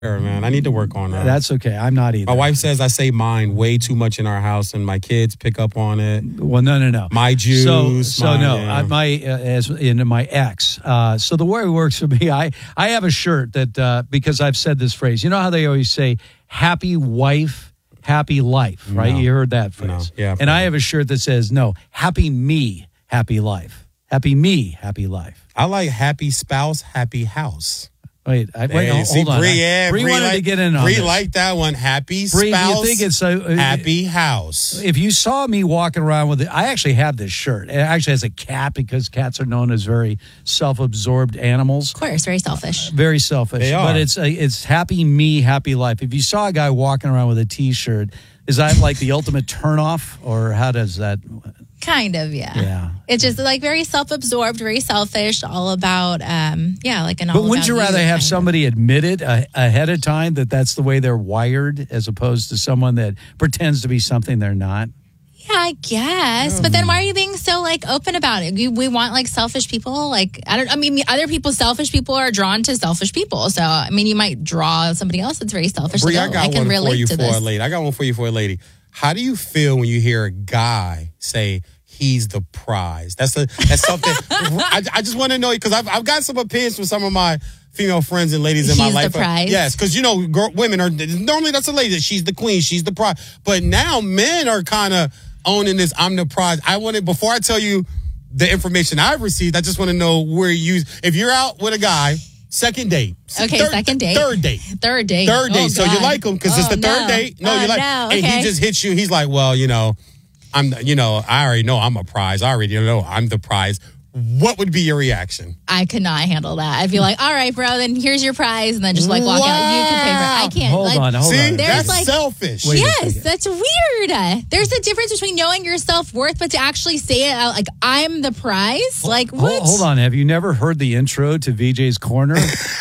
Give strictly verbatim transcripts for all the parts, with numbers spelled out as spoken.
man. I need to work on that. That's okay. I'm not either. My wife says I say mine way too much in our house, and my kids pick up on it. Well, no, no, no. My Jews. So, so my, no. yeah. I, my uh, as in my ex. Uh, so the way it works for me, I I have a shirt that uh, because I've said this phrase. You know how they always say, "Happy wife, happy life," right? No. You heard that phrase. No. Yeah. And I have a shirt that says, "No, happy me, happy life. Happy me, happy life." I like happy spouse, happy house. Wait, I, wait, Hey, hold, see, hold on. Bree, yeah, Bree Bree wanted like, to get in on Bree this. like that one. Happy Bree, spouse, you think it's uh, happy house. If you saw me walking around with it, I actually have this shirt. It actually has a cat because cats are known as very self-absorbed animals. Of course, very selfish. Very selfish. They are. But it's uh, it's happy me, happy life. If you saw a guy walking around with a T-shirt, is that like the ultimate turnoff, or how does that? Kind of, yeah. Yeah. It's just like very self-absorbed, very selfish, all about, um, yeah, like an all But wouldn't about you rather have kind somebody admit it a, ahead of time that that's the way they're wired, as opposed to someone that pretends to be something they're not? Of, yeah, I guess. But then why are you being so like open about it? We, we want like selfish people. Like I don't. I mean, other people, selfish people are drawn to selfish people. So I mean, you might draw somebody else that's very selfish. Bree, like, I oh, got I can one relate for you to for this. a lady. I got one for you for a lady. How do you feel when you hear a guy say he's the prize? That's a that's something. I, I just want to know because I've I've got some opinions from some of my female friends and ladies in my He's life. the prize? Yes, because you know, girl, women are normally that's a lady. She's the queen. She's the prize. But now men are kind of owning this. I'm the prize. I want to before I tell you the information I've received. I just want to know where you. If you're out with a guy. Second date. Okay, third, second date. Third date. Third date. Third date. Oh, so you God. like him because it's Oh, the third no. date. No, Oh, you like, no, and okay. he just hits you. He's like, well, you know, I'm, you know, I already know I'm a prize. I already know I'm the prize. What would be your reaction? I could not handle that. I'd be like, all right, bro, then here's your prize, and then just like walk Wow. out. You can pay for it. I can't. Hold like, on, hold See, on. There's that's like- selfish. Wait a Yes, second. that's weird. There's a difference between knowing your self-worth, but to actually say it out, like, I'm the prize. Like, Hold, what? hold on. Have you never heard the intro to V J's Corner?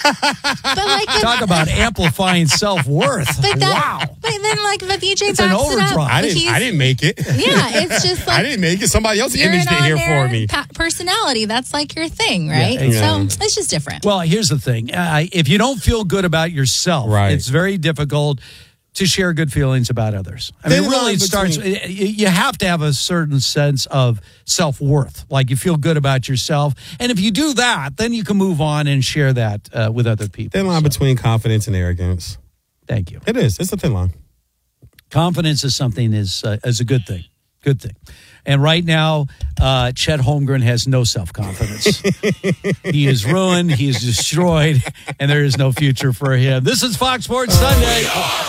But like, the, Talk about amplifying self-worth. but that, Wow. But then, like, the V J It's backs an it up. overdrive. I Like, didn't. he's- I didn't make it. Yeah, it's just like I didn't make it. Somebody else you're imaged an it here on-air for me. pa- personality. That's like your thing, right? Yeah, exactly. So it's just different. Well, here's the thing. Uh, if you don't feel good about yourself, Right. it's very difficult to share good feelings about others. I Thin mean, really, line it starts, between- you you have to have a certain sense of self-worth. Like you feel good about yourself. And if you do that, then you can move on and share that uh, with other people. Thin line So, between confidence and arrogance. thank you. It is. It's a thin line. Confidence is something is uh, is a good thing. Good thing. And right now, uh, Chet Holmgren has no self-confidence. He is ruined. He is destroyed. And there is no future for him. This is Fox Sports Sunday.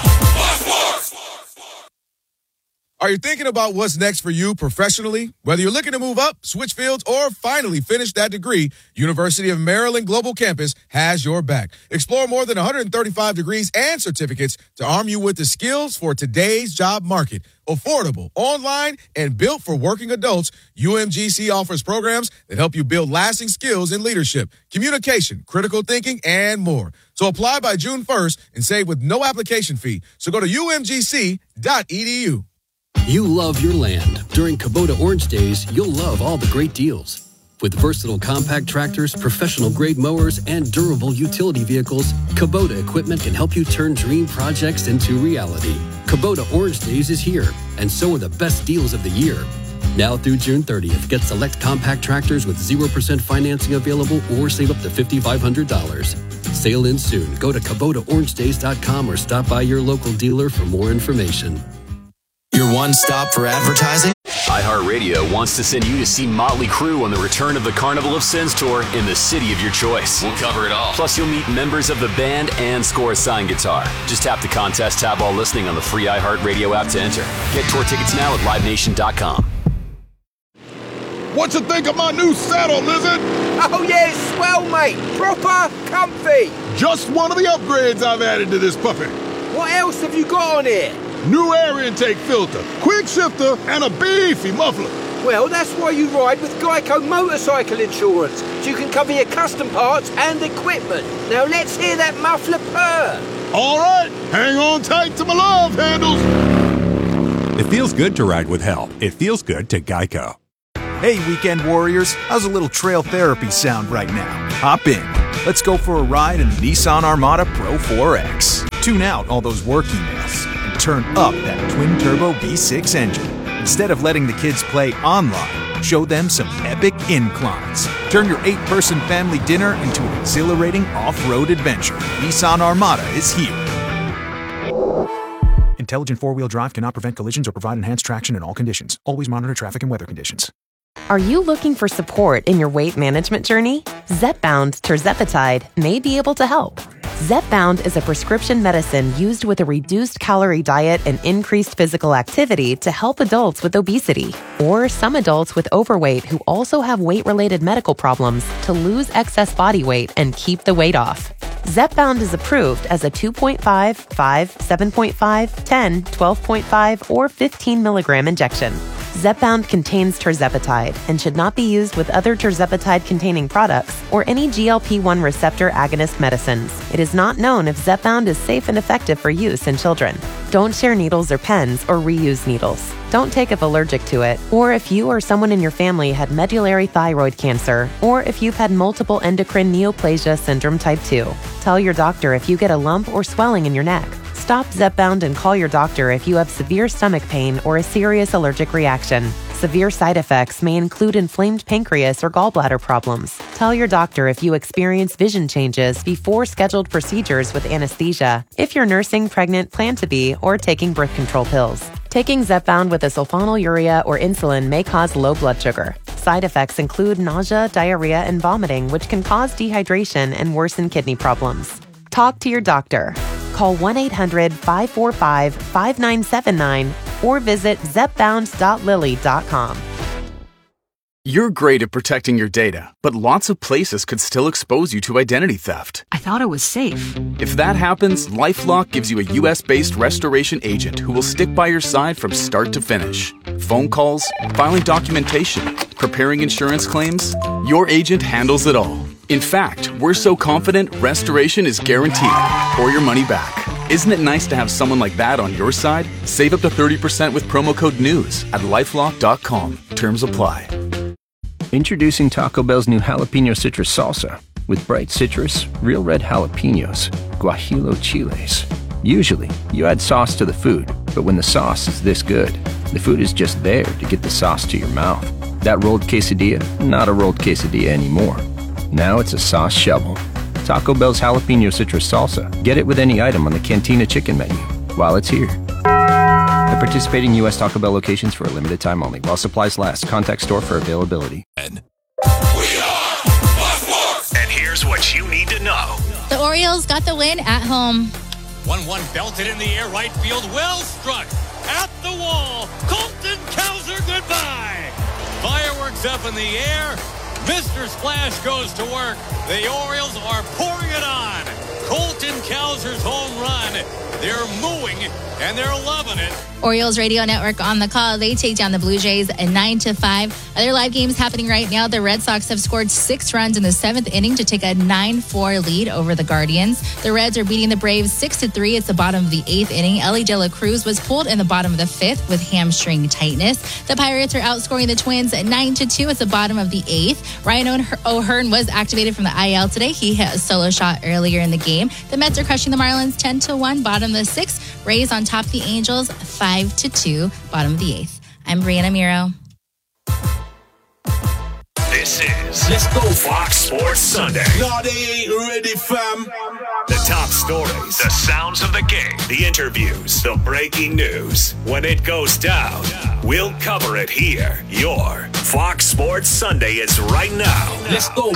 Are you thinking about what's next for you professionally? Whether you're looking to move up, switch fields, or finally finish that degree, University of Maryland Global Campus has your back. Explore more than one hundred thirty-five degrees and certificates to arm you with the skills for today's job market. Affordable, online, and built for working adults, U M G C offers programs that help you build lasting skills in leadership, communication, critical thinking, and more. So apply by June first and save with no application fee. So go to U M G C dot E D U. You love your land. During Kubota Orange Days, you'll love all the great deals. With versatile compact tractors, professional-grade mowers, and durable utility vehicles, Kubota equipment can help you turn dream projects into reality. Kubota Orange Days is here, and so are the best deals of the year. Now through June thirtieth, get select compact tractors with zero percent financing available or save up to five thousand five hundred dollars. Sail in soon. Go to Kubota Orange Days dot com or stop by your local dealer for more information. Your one stop for advertising? iHeartRadio wants to send you to see Motley Crue on the Return of the Carnival of Sins tour in the city of your choice. We'll cover it all. Plus, you'll meet members of the band and score a signed guitar. Just tap the contest tab while listening on the free iHeartRadio app to enter. Get tour tickets now at live nation dot com. What you think of my new saddle, Lizard? Oh, yeah, it's swell, mate. Proper comfy. Just one of the upgrades I've added to this puppy. What else have you got on here? New air intake filter, quick shifter, and a beefy muffler. Well, that's why you ride with Geico Motorcycle Insurance, so you can cover your custom parts and equipment. Now let's hear that muffler purr. All right, hang on tight to my love handles. It feels good to ride with help. It feels good to Geico. Hey, weekend warriors, how's a little trail therapy sound right now? Hop in. Let's go for a ride in the Nissan Armada Pro four X. Tune out all those work emails and turn up that twin-turbo V six engine. Instead of letting the kids play online, show them some epic inclines. Turn your eight-person family dinner into an exhilarating off-road adventure. Nissan Armada is here. Intelligent four-wheel drive cannot prevent collisions or provide enhanced traction in all conditions. Always monitor traffic and weather conditions. Are you looking for support in your weight management journey? Zepbound tirzepatide may be able to help. Zepbound is a prescription medicine used with a reduced calorie diet and increased physical activity to help adults with obesity or some adults with overweight who also have weight-related medical problems to lose excess body weight and keep the weight off. Zepbound is approved as a two point five, five, seven point five, ten, twelve point five, or fifteen milligram injection. Zepbound contains tirzepatide and should not be used with other tirzepatide-containing products or any G L P one receptor agonist medicines. It is not known if Zepbound is safe and effective for use in children. Don't share needles or pens or reuse needles. Don't take if allergic to it, or if you or someone in your family had medullary thyroid cancer, or if you've had multiple endocrine neoplasia syndrome type two. Tell your doctor if you get a lump or swelling in your neck. Stop Zepbound and call your doctor if you have severe stomach pain or a serious allergic reaction. Severe side effects may include inflamed pancreas or gallbladder problems. Tell your doctor if you experience vision changes before scheduled procedures with anesthesia, if you're nursing, pregnant, plan to be, or taking birth control pills. Taking Zepbound with a sulfonylurea or insulin may cause low blood sugar. Side effects include nausea, diarrhea, and vomiting, which can cause dehydration and worsen kidney problems. Talk to your doctor. Call one eight hundred, five four five, five nine seven nine or visit zepbound dot lilly dot com. You're great at protecting your data, but lots of places could still expose you to identity theft. I thought it was safe. If that happens, LifeLock gives you a U S-based restoration agent who will stick by your side from start to finish. Phone calls, filing documentation, preparing insurance claims, your agent handles it all. In fact, we're so confident restoration is guaranteed or your money back. Isn't it nice to have someone like that on your side? Save up to thirty percent with promo code NEWS at lifelock dot com. Terms apply. Introducing Taco Bell's new jalapeno citrus salsa with bright citrus, real red jalapenos, guajillo chiles. Usually, you add sauce to the food, but when the sauce is this good, the food is just there to get the sauce to your mouth. That rolled quesadilla, not a rolled quesadilla anymore. Now it's a sauce shovel. Taco Bell's jalapeno citrus salsa. Get it with any item on the Cantina chicken menu while it's here. At participating U S Taco Bell locations for a limited time only. While supplies last. Contact store for availability. And here's what you need to know. The Orioles got the win at home. one one belted in the air, right field, well struck. At the wall, Colton Cowser, goodbye. Fireworks up in the air. Mister Splash goes to work. The Orioles are pouring it on. Colton Cowser's home run. They're mooing, and they're loving it. Orioles Radio Network on the call. They take down the Blue Jays at nine to five. Other live games happening right now. The Red Sox have scored six runs in the seventh inning to take a nine four lead over the Guardians. The Reds are beating the Braves six to three. It's the bottom of the eighth inning. Ellie De La Cruz was pulled in the bottom of the fifth with hamstring tightness. The Pirates are outscoring the Twins at nine to two. It's the bottom of the eighth. Ryan O'Hearn was activated from the I L today. He hit a solo shot earlier in the game. The Mets are crushing the Marlins ten to one, bottom of the sixth. Rays on top of the Angels five to two, bottom of the eighth. I'm Brianna Miro. This is Let's Go Fox Sports Sunday. No, they ain't ready, fam. The top stories, the sounds of the game, the interviews, the breaking news. When it goes down, we'll cover it here. Your Fox Sports Sunday is right now. Let's go.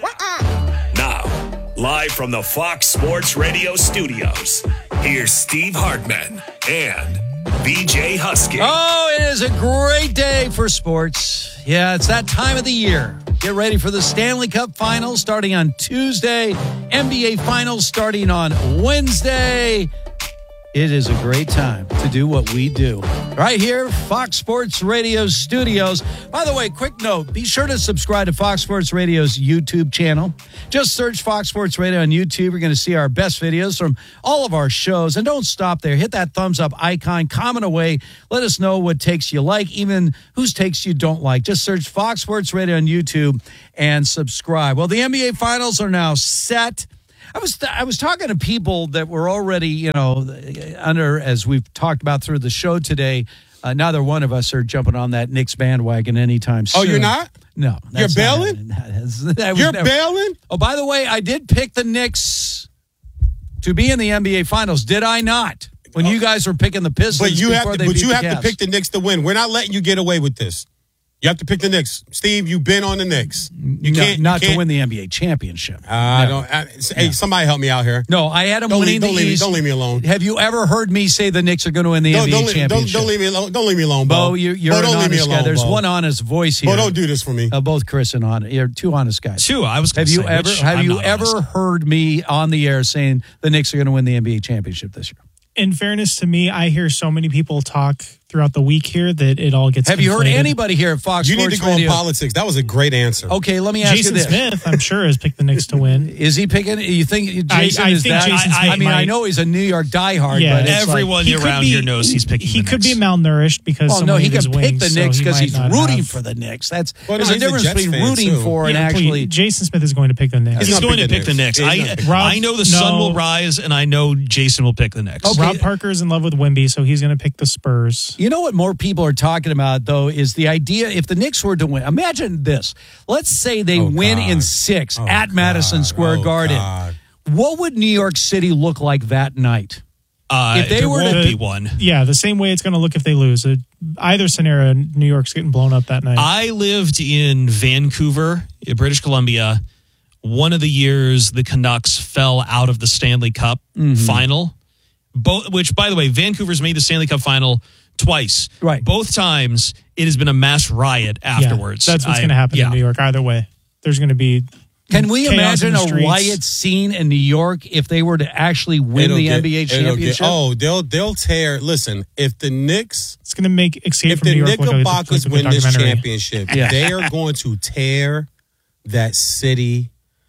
Now, live from the Fox Sports Radio studios, here's Steve Hartman and B J Husky. Oh, it is a great day for sports. Yeah, it's that time of the year. Get ready for the Stanley Cup Finals starting on Tuesday. N B A Finals starting on Wednesday. It is a great time to do what we do. Right here, Fox Sports Radio studios. By the way, quick note, be sure to subscribe to Fox Sports Radio's YouTube channel. Just search Fox Sports Radio on YouTube. You're going to see our best videos from all of our shows. And don't stop there. Hit that thumbs up icon, comment away. Let us know what takes you like, even whose takes you don't like. Just search Fox Sports Radio on YouTube and subscribe. Well, the N B A Finals are now set. I was I was talking to people that were already, you know, under, as we've talked about through the show today, uh, neither one of us are jumping on that Knicks bandwagon anytime soon. Oh, you're not? No. You're bailing? You're never, bailing? Oh, by the way, I did pick the Knicks to be in the N B A Finals, did I not? When oh. you guys were picking the Pistons but you before have to, they But beat you the have Cavs. to pick the Knicks to win. We're not letting you get away with this. You have to pick the Knicks. Steve, you've been on the Knicks. You no, can't not you can't, to win the N B A championship. Uh, I no. don't. I, hey, no. Somebody help me out here. No, I had them don't winning leave, don't the leave East. Me, don't leave me alone. Have you ever heard me say the Knicks are going to win the don't, N B A don't, championship? Don't, don't leave me alone. Don't leave me alone, Bo. Bo, you, you're Bo, an don't honest leave me alone, guy. There's Bo. one honest voice here. Bo, don't do this for me. Uh, both Chris and honest. You're two honest guys. Two. I was. Have you say, ever? Have I'm you ever honest. heard me on the air saying the Knicks are going to win the N B A championship this year? In fairness to me, I hear so many people talk throughout the week here that it all gets Have you heard conflated. anybody here at Fox You Sports need to go Radio? on politics. That was a great answer. Okay, let me ask Jason you this. Smith, I'm sure, has picked the Knicks to win. Is he picking? You think Jason I, I is think that? Jason I, Smith I mean, might, I know he's a New York diehard, yeah, but it's everyone like, around be, here knows he's picking. He the could Knicks. be malnourished because Oh so no, many he of his can pick wings, the so Knicks he because might he's not rooting have. for the Knicks. That's Well, there's no, a he's a difference Jets between fan, rooting too. for and Yeah, actually. please, Jason Smith is going to pick the Knicks. He's He's going to pick pick the the Knicks. Knicks. He's I, gonna pick- Rob- I know the no. sun will rise, and I know Jason will pick the Knicks. Okay. Rob Parker is in love with Wemby, so he's going to pick the Spurs. You know what more people are talking about, though, is the idea if the Knicks were to win. Imagine this. Let's say they Oh, win God. in six Oh, at Madison God. Square Oh, Garden. God. What would New York City look like that night? Uh, If they there were won't to- be one. Yeah, the same way it's going to look if they lose. Uh, Either scenario, New York's getting blown up that night. I lived in Vancouver, in British Columbia. One of the years the Canucks fell out of the Stanley Cup Mm-hmm. final, both, which, by the way, Vancouver's made the Stanley Cup final twice. Right. Both times it has been a mass riot Yeah, afterwards. that's what's I- going to happen yeah. in New York. Either way, there's going to be. Can we chaos in imagine the a streets. riot scene in New York if they were to actually win It'll the get- N B A it'll get- championship? oh, they'll they'll tear. Listen, if the Knicks, It's going to make Escape if from the New York look like, Knickerbockers like a win this documentary. championship, Yeah. they are going to tear that city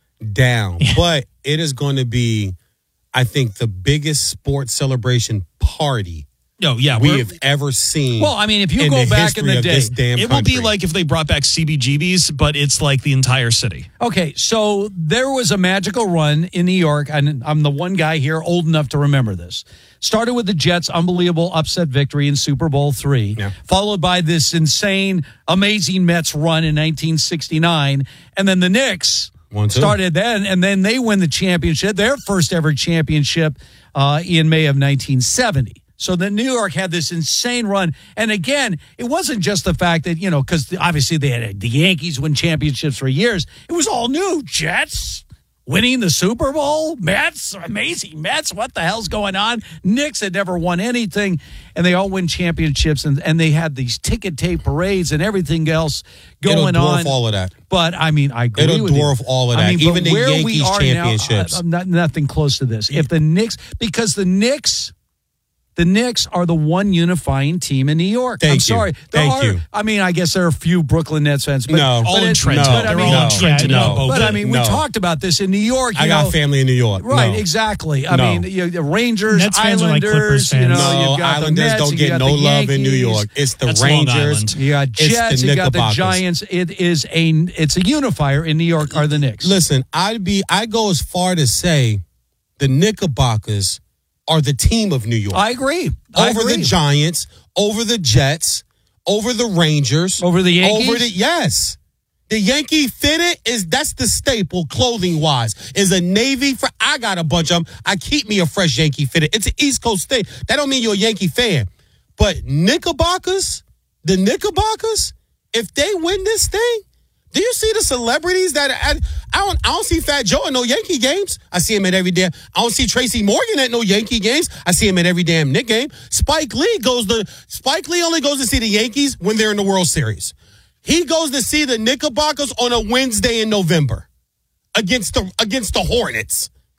down. But it is going to be, I think, the biggest sports celebration party Oh, yeah. we we're- have ever seen. Well, I mean, if you in go the back in history the of day, this damn it will be country. like if they brought back C B G B's, but it's like the entire city. Okay, so there was a magical run in New York, and I'm the one guy here old enough to remember this. Started with the Jets' unbelievable upset victory in Super Bowl three, Yeah. followed by this insane, amazing Mets run in nineteen sixty-nine, and then the Knicks One, two. started then, and then they win the championship, their first ever championship uh, in May of nineteen seventy. So then New York had this insane run. And again, it wasn't just the fact that, you know, because obviously they had the Yankees win championships for years. It was all new. Jets winning the Super Bowl. Mets, amazing Mets. What the hell's going on? Knicks had never won anything. And they all win championships. And, and they had these ticket tape parades and everything else going It'll on. dwarf all of that. But I mean, I agree It'll with you. dwarf all of I that. mean, Even but the where we Yankees are championships. Now, uh, not, nothing close to this. If the Knicks, because the Knicks, the Knicks are the one unifying team in New York. Thank I'm you. sorry. There Thank are, you. I mean, I guess there are a few Brooklyn Nets fans, but No. but All in it- Trenton. but I They're mean, all in no. Trenton. Yeah, no. Oh, But I mean, we No. talked about this in New York. You I got know, family in New York. Right, No. exactly. I No. mean, you, the Rangers, Nets fans are like Islanders, Clippers you know, fans. No, you've got Islanders the Mets, don't you get got no the love in New Yankees. York. It's the That's Long Rangers. Island. You got It's the Jets, you got the Knickerbockers. Giants. It is a it's a unifier in New York are the Knicks. Listen, I'd be I go as far to say the Knickerbockers are the team of New York. I agree. I over agree. the Giants, over the Jets, over the Rangers, Over the Yankees? over the yes. The Yankee fitted is that's the staple clothing wise. Is a navy for I got a bunch of them. I keep me a fresh Yankee fitted. It's an East Coast thing. That don't mean you're a Yankee fan. But Knickerbockers, the Knickerbockers, if they win this thing, do you see the celebrities that I, I don't I don't see Fat Joe at no Yankee games. I see him at every damn. I don't see Tracy Morgan at no Yankee games. I see him at every damn Knick game. Spike Lee goes to Spike Lee only goes to see the Yankees when they're in the World Series. He goes to see the Knickerbockers on a Wednesday in November against the against the Hornets.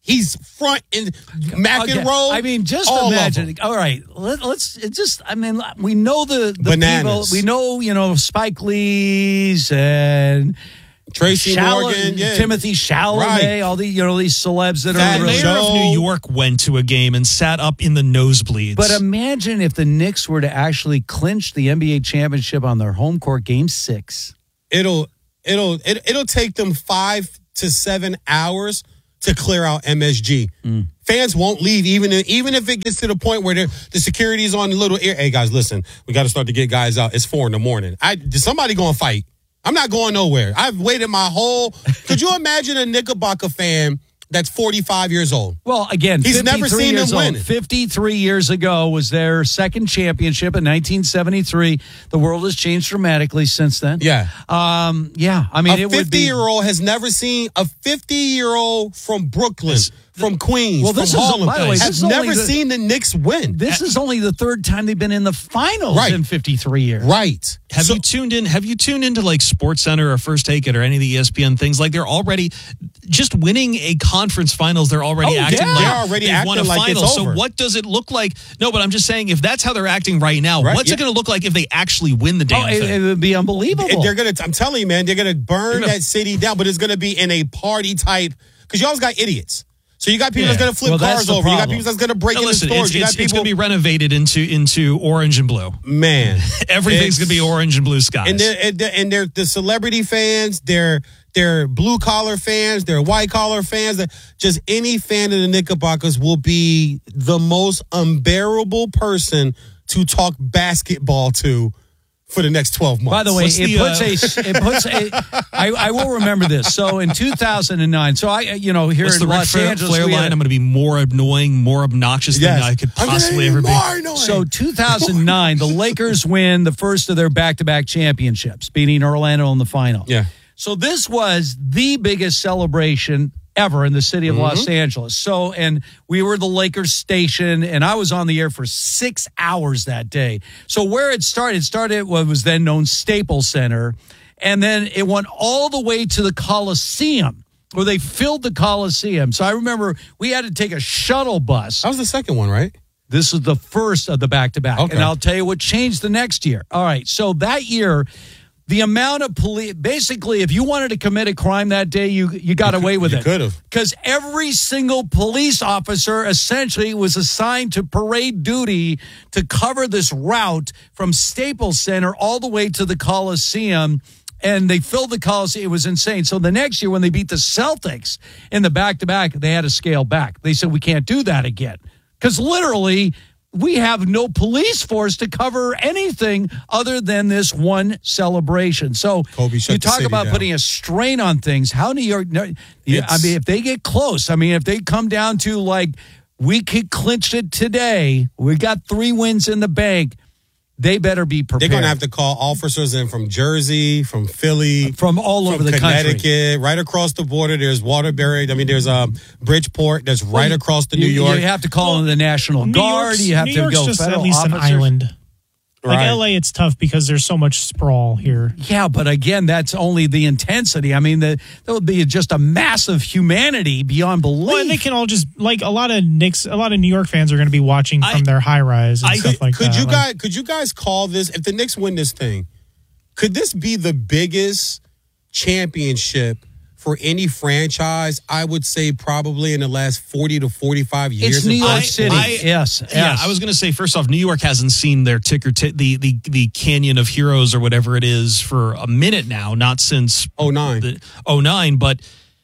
He's front and McEnroe. Okay. I mean, just all imagine. All right, let, let's it just. I mean, we know the, the Bananas. people. We know, you know, Spike Lee's and Tracy Chalamet, Morgan, yeah. Timothy Chalamet, Right. all the you know these celebs that Fat are The really. mayor of New York went to a game and sat up in the nosebleeds. But imagine if the Knicks were to actually clinch the N B A championship on their home court, Game Six. It'll it'll it, it'll take them five to seven hours to clear out M S G. Mm. Fans won't leave even if, even if it gets to the point where the security's on the little ear. Hey guys, listen, we got to start to get guys out. It's four in the morning. I somebody going to fight. I'm not going nowhere. I've waited my whole. Could you imagine a Knickerbocker fan that's forty-five years old? Well, again, he's never seen them win. fifty-three years ago was their second championship in nineteen seventy-three. The world has changed dramatically since then. Yeah. Um, yeah. I mean, a it would be. fifty-year-old has never seen a fifty-year-old from Brooklyn, from Queens, Well, from this is- Harlem, by the way, this has is only never the- seen the Knicks win. This is only the third time they've been in the finals Right. in fifty-three years. Right. Have you tuned in? Have you tuned into like Sports Center or First Take It or any of the E S P N things? Like they're already just winning a conference finals. They're already Oh, acting yeah. like They're already they've won a acting like it's final. So over. what does it look like? No, but I'm just saying if that's how they're acting right now, Right, what's it yeah. going to look like if they actually win the damn Oh, it, thing? it would be unbelievable. They're gonna. I'm telling you, man, they're gonna burn They're gonna- that city down. But it's gonna be in a party type because you always got idiots. So you got people Yeah. that's gonna flip Well, that's cars the over. You got problem. people that's gonna break No, into listen, stores. it's, You got it's, it's people. going to be renovated into into orange and blue. Man, Everything's It's- going to be orange and blue skies. and they're, and they're, and they're the celebrity fans. They're they're blue collar fans. They're white collar fans. They're just any fan of the Knickerbockers will be the most unbearable person to talk basketball to for the next twelve months. By the way, What's it the, puts uh, a it puts a. I, I will remember this. So in two thousand nine, so I you know here What's in the Ric Los Flair, Angeles, Flair we line? had- I'm going to be more annoying, more obnoxious Yes. than I could I'm gonna possibly be ever be. more annoying. So two thousand nine, the Lakers win the first of their back-to-back championships, beating Orlando in the final. Yeah. So this was the biggest celebration ever in the city of Mm-hmm. Los Angeles. So, and we were the Lakers station, and I was on the air for six hours that day. So where it started, it started at what was then known Staples Center, and then it went all the way to the Coliseum, where they filled the Coliseum. So I remember we had to take a shuttle bus. that was the second one, right? This is the first of the back-to-back. Okay. And I'll tell you what changed the next year. All right. So that year, the amount of police, basically, if you wanted to commit a crime that day, you you got away with you it. could've. Because every single police officer essentially was assigned to parade duty to cover this route from Staples Center all the way to the Coliseum. And they filled the Coliseum. It was insane. So the next year when they beat the Celtics in the back-to-back, they had to scale back. They said, we can't do that again. Because literally, we have no police force to cover anything other than this one celebration. So Kobe shut you the talk city about down. putting a strain on things. How New York? no, yeah, I It's- mean, if they get close, I mean, if they come down to like we could clinch it today, we got three wins in the bank. They better be prepared. They're gonna have to call officers in from Jersey, from Philly, from all over from the country. Connecticut, right across the border. There's Waterbury. I mean, there's um, Bridgeport. That's right Well, across the you, New York. You have to call in the National New Guard. York's- You have New to York's go just federal at least officers. an island. Like Right. L A, it's tough because there's so much sprawl here. Yeah, but again, that's only the intensity. I mean, the, there would be just a massive humanity beyond belief. Well, and they can all just like a lot of Knicks, a lot of New York fans are going to be watching from I- their high rise and I- stuff like could that. you Like, guys could you guys call this if the Knicks win this thing? Could this be the biggest championship for any franchise? I would say probably in the last forty to forty-five years. It's New of York basketball. City. yes, yes. Yeah, I was going to say first off, New York hasn't seen their ticker, t- the the the Canyon of Heroes or whatever it is for a minute now, not since oh nine. the oh nine. But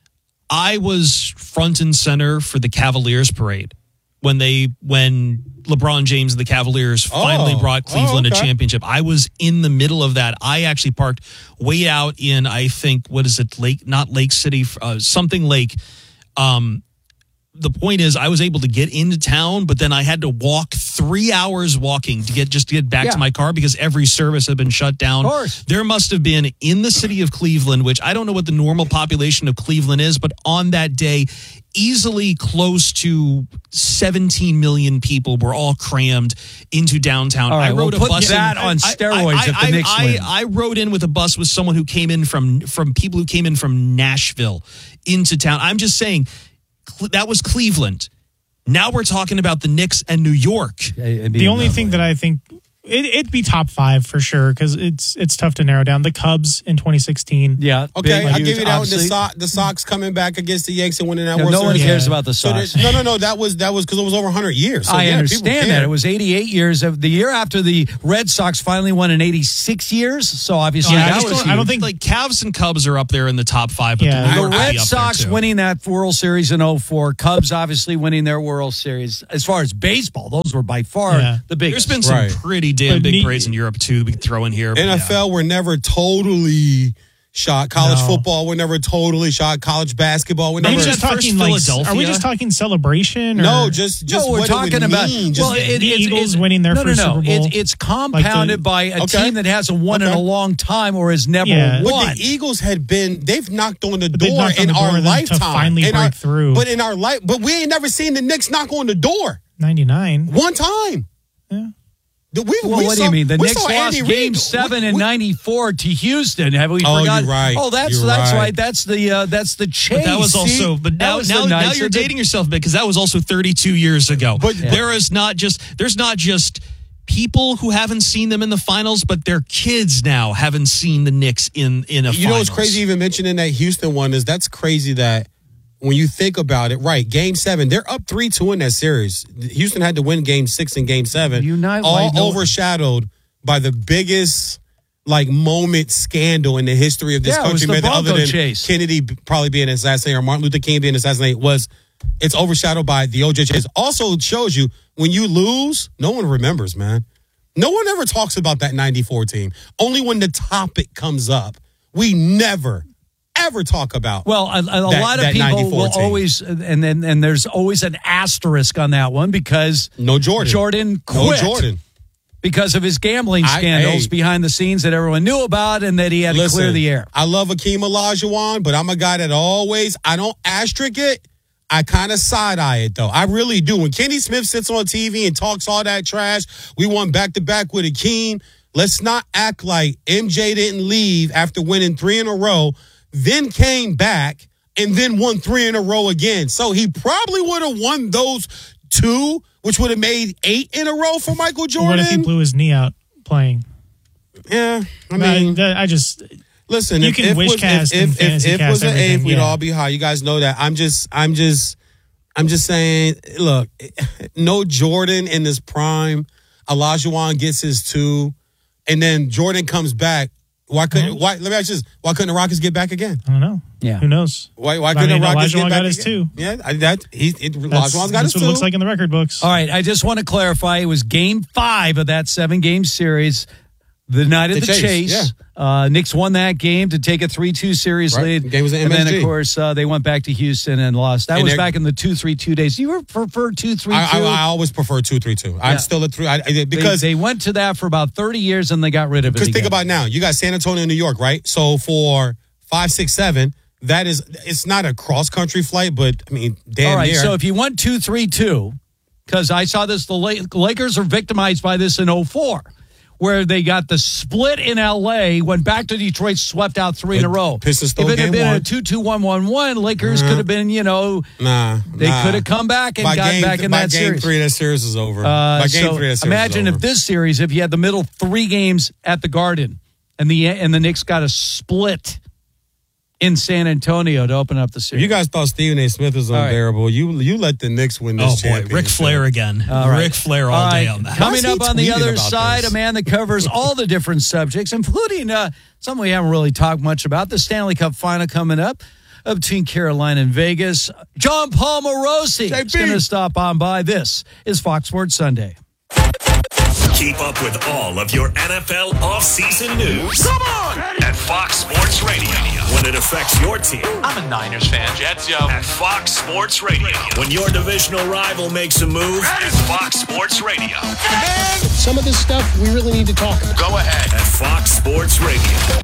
I was front and center for the Cavaliers parade when they when LeBron James and the Cavaliers finally Oh. brought Cleveland Oh, okay. a championship. I was in the middle of that. I actually parked way out in I think what is it Lake not Lake City uh, something Lake. Um, the point is, I was able to get into town, but then I had to walk three hours walking to get just to get back Yeah. to my car because every service had been shut down. Of course. There must have been in the city of Cleveland, which I don't know what the normal population of Cleveland is, but on that day, easily close to seventeen million people were all crammed into downtown. All right, I rode well, a put bus that in, on I- steroids I, if the I, Knicks I, win. I rode in with a bus with someone who came in from from people who came in from Nashville into town. I'm just saying, that was Cleveland. Now we're talking about the Knicks and New York. The only thing that I think it, it'd be top five for sure because it's it's tough to narrow down. The Cubs in twenty sixteen. Yeah. Okay, big, I'll huge, give you that. With the, obviously. so- the Sox coming back against the Yankees and winning that No, World no one Series. cares about the So Sox. there- no, no, no. That was that was because it was over one hundred years. So I yeah, people understand care. that. It was eighty-eight years. Of the year after the Red Sox finally won in eighty-six years. So obviously, Yeah, I, that just was don't, I don't huge. think like Cavs and Cubs are up there in the top five. But Yeah. the, New The York would Red be up Sox there too. winning that World Series in oh four, Cubs obviously winning their World Series. As far as baseball, those were by far Yeah. the biggest. There's been some Right. pretty damn But big ne- parades in Europe too that we could throw in here. but N F L yeah. were never totally shot. College No. football were never totally shot. College basketball were Are never. we Remember just that talking first like? Philadelphia? Are we just talking celebration? Or no, just just no, we're what it talking would about mean. well, Just- it, The it's- Eagles it's- winning their no, first no, no. Super Bowl. It's, it's compounded Like the- by a Okay. team that hasn't won in Okay. a long time or has never Yeah. But won. the Eagles had been, they've knocked on the But they've door knocked on in the door our and then to lifetime. finally In break our- through. But in our life, but we ain't never seen the Knicks knock on the door ninety-nine. one time. Yeah. The- We, Well, we what saw, do you mean? The we Knicks saw lost Andy Game Reid. Seven We- in we- ninety-four to Houston. Have we Oh, forgotten? you're right. Oh, that's You're that's right. right. That's the uh, that's the chase. But that was See? also, but That now, was the now, now nice you're of the- dating yourself because that was also thirty-two years ago. But- But there is not just, there's not just people who haven't seen them in the finals, but their kids now haven't seen the Knicks in, in a You know what's finals. crazy even mentioning that Houston one is that's crazy that when you think about it, right, game seven, they're up three two in that series. Houston had to win game six and game seven. Unite- all like, no- overshadowed by the biggest like moment scandal in the history of this Yeah, it was country, the maybe other Bronco than chase. Kennedy probably being assassinated or Martin Luther King being assassinated, was it's overshadowed by the O J chase. Also shows you when you lose, no one remembers, man. No one ever talks about that ninety-four team. Only when the topic comes up. We never, ever talk about. Well, a, a that- lot of that people ninety-four will team. always, and then and there's always an asterisk on that one because no Jordan. Jordan No quit Jordan. because of his gambling I- scandals hey. behind the scenes that everyone knew about and that he had Listen, to clear the air. I love Akeem Olajuwon, but I'm a guy that always, I don't asterisk it. I kind of side eye it though. I really do. When Kenny Smith sits on T V and talks all that trash, we won back to back with Akeem. Let's not act like M J didn't leave after winning three in a row, then came back and then won three in a row again. So he probably would have won those two, which would have made eight in a row for Michael Jordan. What if he blew his knee out playing? Yeah, I I mean, I just listen. You if, can if wish was, cast if, and if, if, fantasy if cast was an everything, eighth, we'd yeah. all be high. You guys know that. I'm just, I'm just, I'm just saying. Look, no Jordan in his prime. Olajuwon gets his two, and then Jordan comes back. Why couldn't? Why? Let me ask you this: why couldn't the Rockets get back again? I don't know. Yeah. Who knows? Why? Why I couldn't mean, the Rockets Olajuwon get back got his again? two. Yeah, I, that he. It, That's, Olajuwon's got that's his what two. it looks like in the record books. All right, I just want to clarify. It was game five of that seven game series. The night of The the, chase, chase, uh, Knicks won that game to take a three two series Right. lead. The game was at and M S G. then, of course, uh, they went back to Houston and lost. That And was they're- back in the two three two days. Do you prefer two three two? I, I, I always prefer two three two. I'm Yeah. still a three I, I, Because because they, they went to that for about thirty years and they got rid of it. Because think again. about it now, you got San Antonio and New York, right? So for five, six, seven, that is, it's not a cross country flight, but I mean, damn All right, near. so if you went two three two, because I saw this, the La- Lakers are victimized by this in oh four, where they got the split in L A, went back to Detroit, swept out three in a row. Pistons stole If it had game been one. a two two one one one, Lakers Uh-huh. could have been, you know, nah, they nah. could have come back and by gotten game, back in by that game series. three, that series is over. Uh, by game so three, that series imagine is over. if this series, if you had the middle three games at the Garden, and the and the Knicks got a split in San Antonio to open up the If series. you guys thought Stephen A. Smith was right. unbearable, you you let the Knicks win this Oh, boy. championship. Ric Flair again. All right. Ric Flair all, All day right. on that. Coming Why is up he on the tweeting other about side, this? a man that covers all the different subjects, including uh, some we haven't really talked much about. The Stanley Cup final coming up uh, between Carolina and Vegas. John Paul Morosi is going to stop on by. This is Fox Sports Sunday. Keep up with all of your N F L offseason news. Come on! At Fox Sports Radio. When it affects your team. I'm a Niners fan. Jets, yo. At Fox Sports Radio. When your divisional rival makes a move. It's Fox Sports Radio. Some of this stuff we really need to talk about. Go ahead. At Fox Sports Radio.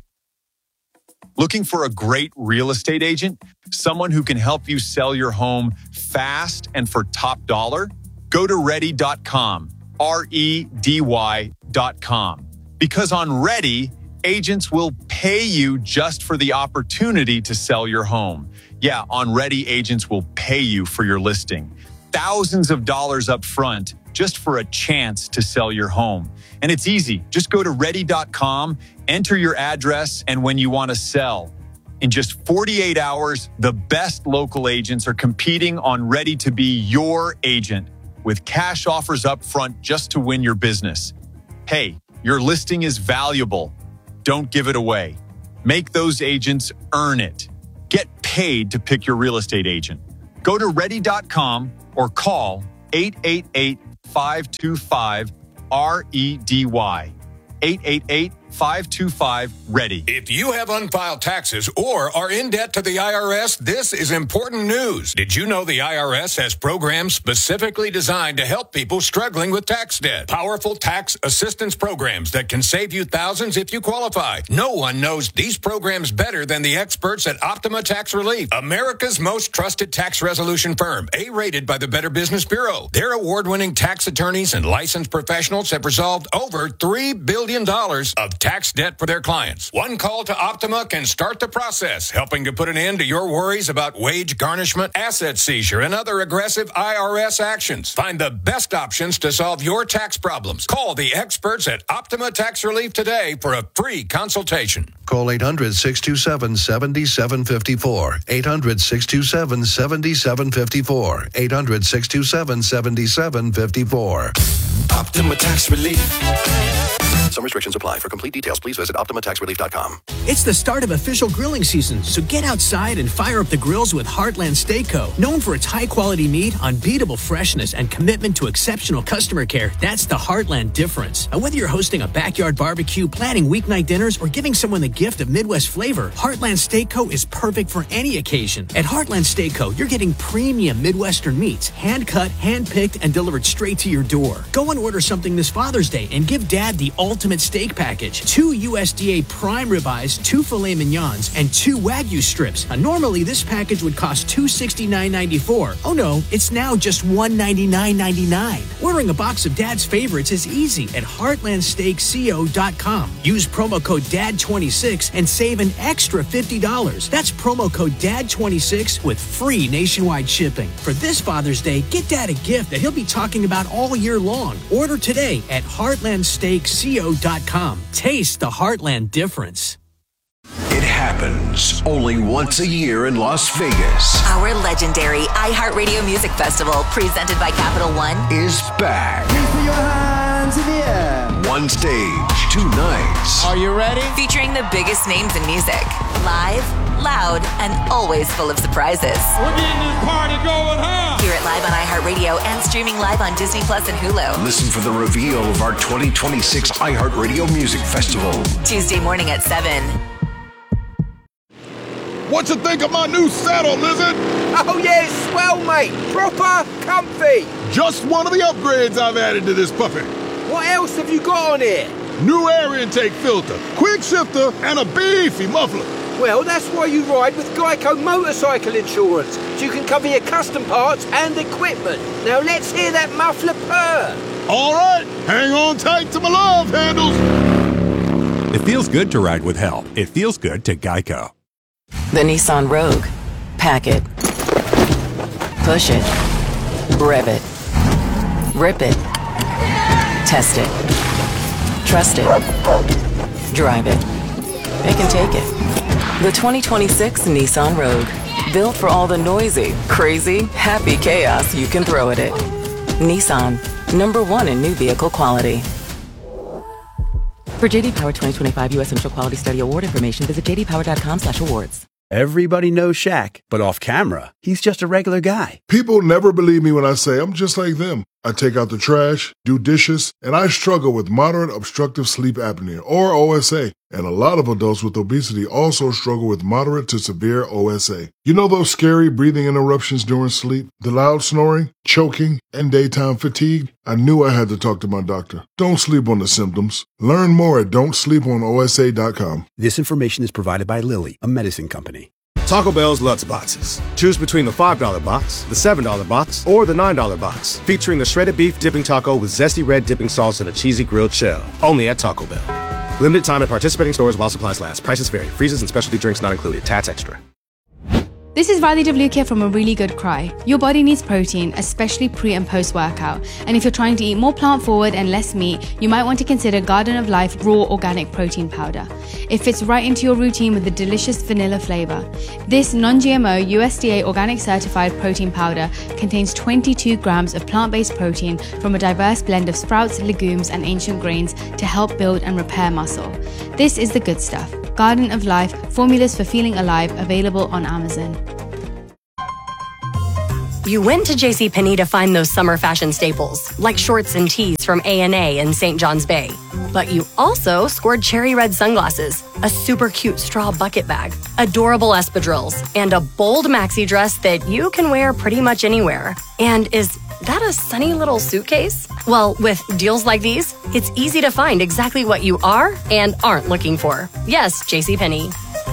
Looking for a great real estate agent? Someone who can help you sell your home fast and for top dollar? Go to ready dot com. R E D Y dot com. Because on Ready, Agents will pay you just for the opportunity to sell your home. Yeah, on Ready, agents will pay you for your listing. Thousands of dollars up front just for a chance to sell your home. And it's easy. Just go to ready dot com, enter your address, and when you want to sell. In just forty-eight hours, the best local agents are competing on Ready to be your agent with cash offers up front just to win your business. Hey, your listing is valuable. Don't give it away. Make those agents earn it. Get paid to pick your real estate agent. Go to ready dot com or call eight eight eight, five two five, R E D Y. eight eight eight, five two five, READY. If you have unfiled taxes or are in debt to the I R S, this is important news. Did you know the I R S has programs specifically designed to help people struggling with tax debt? Powerful tax assistance programs that can save you thousands if you qualify. No one knows these programs better than the experts at Optima Tax Relief, America's most trusted tax resolution firm, A-rated by the Better Business Bureau. Their award-winning tax attorneys and licensed professionals have resolved over three billion dollars of tax debt for their clients. One call to Optima can start the process, helping to put an end to your worries about wage garnishment, asset seizure, and other aggressive I R S actions. Find the best options to solve your tax problems. Call the experts at Optima Tax Relief today for a free consultation. Call eight hundred, six two seven, seven seven five four. eight hundred, six two seven, seven seven five four. eight hundred, six two seven, seven seven five four. Optima Tax Relief. Some restrictions apply. For complete details, please visit optima tax relief dot com. It's the start of official grilling season, so get outside and fire up the grills with Heartland Steak Co. Known for its high-quality meat, unbeatable freshness, and commitment to exceptional customer care, that's the Heartland difference. And whether you're hosting a backyard barbecue, planning weeknight dinners, or giving someone the gift of Midwest flavor, Heartland Steak Co. is perfect for any occasion. At Heartland Steak Co., you're getting premium Midwestern meats, hand-cut, hand-picked, and delivered straight to your door. Go and order something this Father's Day and give Dad the ultimate steak package. Two U S D A prime ribeyes, two filet mignons, and two Wagyu strips. Now, normally, this package would cost two hundred sixty-nine dollars and ninety-four cents. Oh no, it's now just one hundred ninety-nine dollars and ninety-nine cents. Ordering a box of Dad's favorites is easy at heartland steak co dot com. Use promo code D A D twenty-six and save an extra fifty dollars. That's promo code D A D twenty-six with free nationwide shipping. For this Father's Day, get Dad a gift that he'll be talking about all year long. Order today at heartland steak co dot com. Taste the Heartland difference. It happens only once a year in Las Vegas. Our legendary iHeartRadio Music Festival, presented by Capital One, is back. Please put your hands in the air. One stage, two nights. Are you ready? Featuring the biggest names in music. Live, loud, and always full of surprises. We're getting this party going, huh? Hear it live on iHeartRadio and streaming live on Disney Plus and Hulu. Listen for the reveal of our twenty twenty-six iHeartRadio Music Festival. Tuesday morning at seven. What you think of my new saddle, Lizard? Oh, yeah, it's swell, mate. Proper comfy. Just one of the upgrades I've added to this puppy. What else have you got on here? New air intake filter, quick shifter, and a beefy muffler. Well, that's why you ride with Geico Motorcycle Insurance, so you can cover your custom parts and equipment. Now let's hear that muffler purr. All right, hang on tight to my love handles. It feels good to ride with help. It feels good to Geico. The Nissan Rogue. Pack it. Push it. Rev it. Rip it. Test it. Trust it. Drive it. It can take it. The twenty twenty-six Nissan Rogue. Built for all the noisy, crazy, happy chaos you can throw at it. Nissan. Number one in new vehicle quality. For J D Power twenty twenty-five U S Initial Quality Study Award information, visit j d power dot com slash awards. Everybody knows Shaq, but off camera, he's just a regular guy. People never believe me when I say I'm just like them. I take out the trash, do dishes, and I struggle with moderate obstructive sleep apnea, or O S A. And a lot of adults with obesity also struggle with moderate to severe O S A. You know those scary breathing interruptions during sleep, the loud snoring, choking, and daytime fatigue? I knew I had to talk to my doctor. Don't sleep on the symptoms. Learn more at don't sleep on O S A dot com. This information is provided by Lilly, a medicine company. Taco Bell's Lutz Boxes. Choose between the five dollar box, the seven dollar box, or the nine dollar box, featuring the shredded beef dipping taco with zesty red dipping sauce and a cheesy grilled shell. Only at Taco Bell. Limited time at participating stores while supplies last. Prices vary. Freezes and specialty drinks not included. Tats extra. This is Riley W. here from A Really Good Cry. Your body needs protein, especially pre and post workout. And if you're trying to eat more plant forward and less meat, you might want to consider Garden of Life Raw Organic Protein Powder. It fits right into your routine with a delicious vanilla flavor. This non-G M O U S D A organic certified protein powder contains twenty-two grams of plant-based protein from a diverse blend of sprouts, legumes, and ancient grains to help build and repair muscle. This is the good stuff. Garden of Life, formulas for feeling alive, available on Amazon. You went to JCPenney to find those summer fashion staples, like shorts and tees from A and A in Saint John's Bay. But you also scored cherry red sunglasses, a super cute straw bucket bag, adorable espadrilles, and a bold maxi dress that you can wear pretty much anywhere. And is that a sunny little suitcase? Well, with deals like these, it's easy to find exactly what you are and aren't looking for. Yes, JCPenney.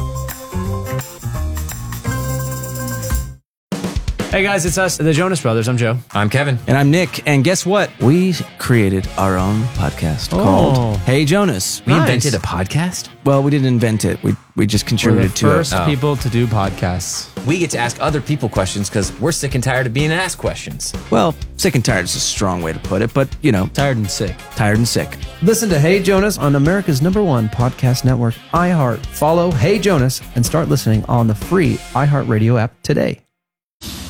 Hey guys, it's us, the Jonas Brothers. I'm Joe. I'm Kevin. And I'm Nick. And guess what? We created our own podcast Oh. called Hey Jonas. We invented a podcast? Well, we didn't invent it. We we just contributed to first it. people to do podcasts. We get to ask other people questions because we're sick and tired of being asked questions. Well, sick and tired is a strong way to put it, but you know, tired and sick. Tired and sick. Listen to Hey Jonas on America's number one podcast network, iHeart. Follow Hey Jonas and start listening on the free iHeartRadio app today.